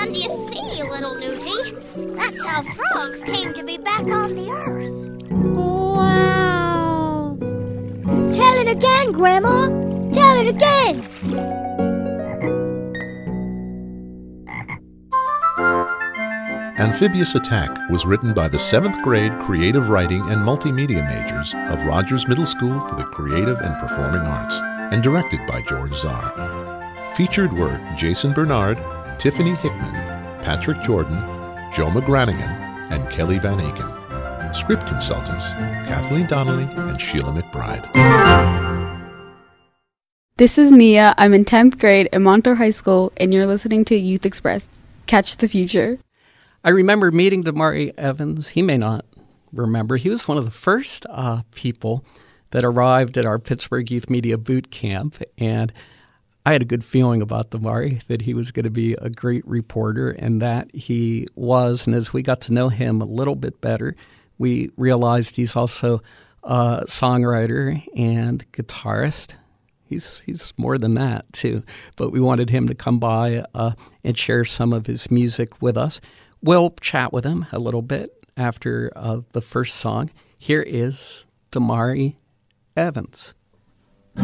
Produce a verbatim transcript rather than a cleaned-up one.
And you see, little Newty, that's how frogs came to be back on the earth. Wow! Tell it again, Grandma! Tell it again! Amphibious Attack was written by the seventh grade creative writing and multimedia majors of Rogers Middle School for the Creative and Performing Arts and directed by George Czar. Featured were Jason Bernard, Tiffany Hickman, Patrick Jordan, Joe McGranigan, and Kelly Van Aken. Script consultants, Kathleen Donnelly and Sheila McBride. This is Mia. I'm in tenth grade at Montour High School, and you're listening to Youth Express. Catch the future. I remember meeting Damari Evans. He may not remember. He was one of the first uh, people that arrived at our Pittsburgh Youth Media Boot Camp, and I had a good feeling about Damari, that he was going to be a great reporter, and that he was. And as we got to know him a little bit better, we realized he's also a songwriter and guitarist. He's he's more than that, too. But we wanted him to come by uh, and share some of his music with us. We'll chat with him a little bit after uh, the first song. Here is Damari Evans.